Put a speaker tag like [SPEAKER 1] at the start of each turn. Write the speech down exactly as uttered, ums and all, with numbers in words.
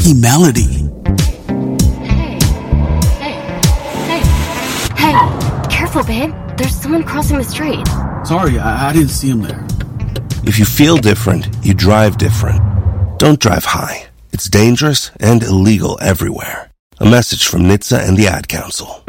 [SPEAKER 1] funky melody.
[SPEAKER 2] Hey, hey, hey, hey, careful, babe. There's someone crossing the street.
[SPEAKER 1] Sorry, I, I didn't see him there.
[SPEAKER 3] If you feel different, you drive different. Don't drive high. It's dangerous and illegal everywhere. A message from N H T S A and the Ad Council.